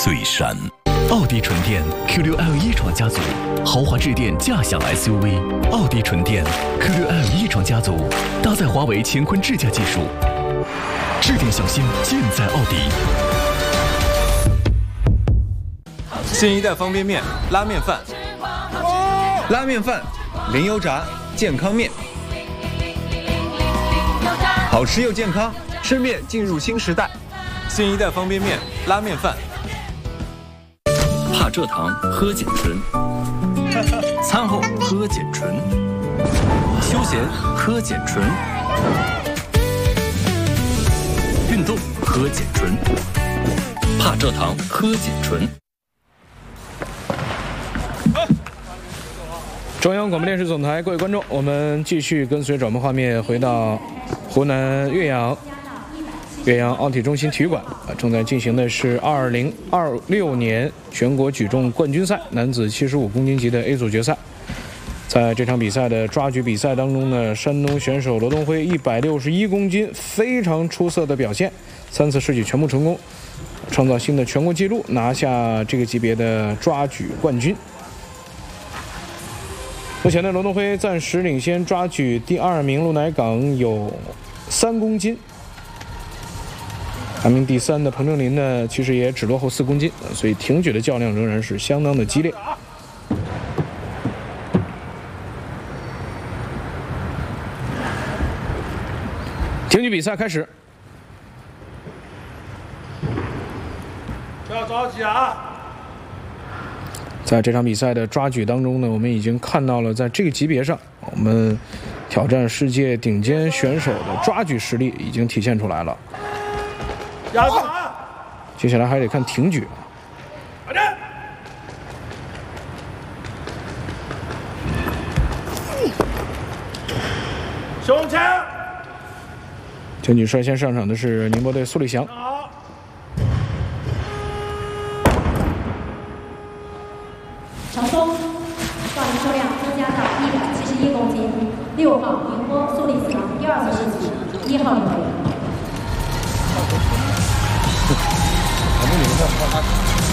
岁山。奥迪纯电 Q6L 一创家族，豪华智电驾享 SUV。奥迪纯电 Q6L 一创家族，搭载华为乾坤智驾技术，智电小新尽在奥迪。 新一代方便面拉面饭， 拉面饭，零油炸，健康面，好吃又健康，吃面进入新时代。 新一代方便面拉面饭。 怕蔗糖喝碱醇，餐后喝碱醇，休闲喝碱醇，运动喝碱醇，怕蔗糖喝碱醇。 中央广播电视总台，各位观众，我们继续跟随转播画面回到湖南岳阳奥体中心体育馆，正在进行的是2026年全国举重冠军赛男子75公斤级的 A 组决赛。在这场比赛的抓举比赛当中呢，山东选手罗东辉161公斤，非常出色的表现，3次试举全部成功，创造新的全国纪录，拿下这个级别的抓举冠军。目前呢，罗东辉暂时领先抓举第2名陆乃港有3公斤，排名第3的彭正林呢，其实也只落后4公斤，所以挺举的较量仍然是相当的激烈。挺举比赛开始， 不要着急啊！ 在这场比赛的抓举当中呢，我们已经看到了，在这个级别上，我们挑战世界顶尖选手的抓举实力已经体现出来了。接下来还得看挺举。 胸前。 挺举率先上场的是宁波队苏立翔。 成功，杠铃重量增加到171公斤。6号宁波苏立翔第2次试举，1号运动员。